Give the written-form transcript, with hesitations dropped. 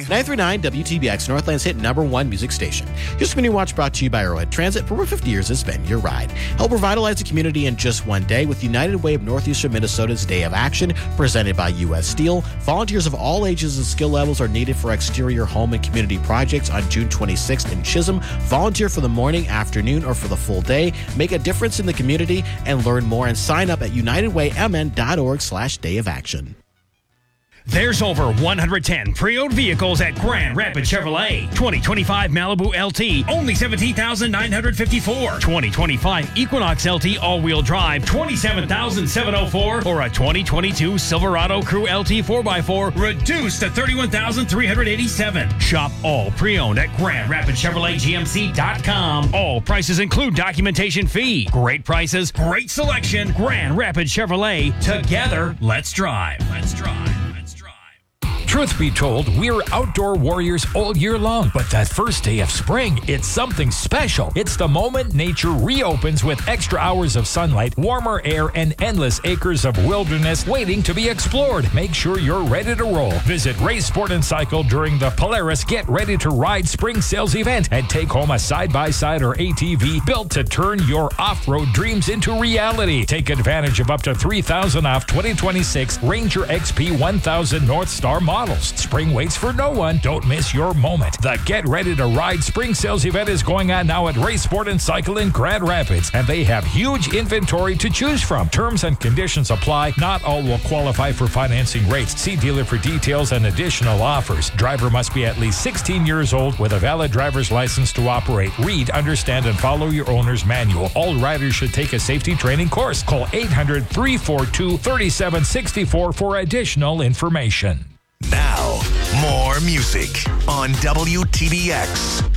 939 WTBX, Northland's hit #1 music station. Here's Community Watch brought to you by Arrowhead Transit. For over 50 years has been your ride. Help revitalize the community in just one day with United Way of Northeastern Minnesota's Day of Action, presented by U.S. Steel. Volunteers of all ages and skill levels are needed for exterior home and community projects on June 26th in Chisholm. Volunteer for the morning, afternoon, or for the full day. Make a difference in the community and learn more and sign up at unitedwaymn.org/Day of Action. There's over 110 pre-owned vehicles at Grand Rapids Chevrolet. 2025 Malibu LT, only $17,954. 2025 Equinox LT all-wheel drive, $27,704. Or a 2022 Silverado Crew LT 4x4, reduced to $31,387. Shop all pre-owned at GrandRapidsChevroletGMC.com. All prices include documentation fee. Great prices, great selection. Grand Rapids Chevrolet. Together, let's drive. Let's drive. Truth be told, we're outdoor warriors all year long, but that first day of spring, it's something special. It's the moment nature reopens with extra hours of sunlight, warmer air, and endless acres of wilderness waiting to be explored. Make sure you're ready to roll. Visit Ray Sport and Cycle during the Polaris Get Ready to Ride Spring Sales event and take home a side-by-side or ATV built to turn your off-road dreams into reality. Take advantage of up to $3,000 off 2026 Ranger XP 1000 North Star models. Spring waits for no one. Don't miss your moment. The Get Ready to Ride Spring Sales event is going on now at Ray Sport and Cycle in Grand Rapids, and they have huge inventory to choose from. Terms and conditions apply. Not all will qualify for financing rates. See dealer for details and additional offers. Driver must be at least 16 years old with a valid driver's license to operate. Read, understand, and follow your owner's manual. All riders should take a safety training course. Call 800-342-3764 for additional information. Now, more music on WTBX.